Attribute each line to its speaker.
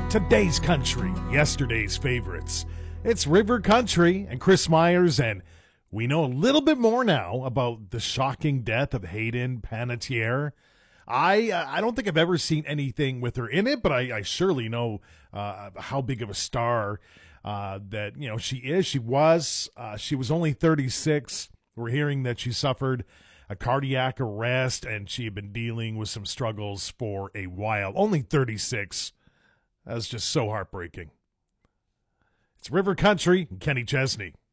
Speaker 1: Today's country, yesterday's favorites. It's River Country and Chris Myers, and we know a little bit more now about the shocking death of Hayden Panettiere. I don't think I've ever seen anything with her in it, but I surely know how big of a star that she is. She was only 36. We're hearing that she suffered a cardiac arrest, and she had been dealing with some struggles for a while. Only 36. That's just so heartbreaking. It's River Country and Kenny Chesney.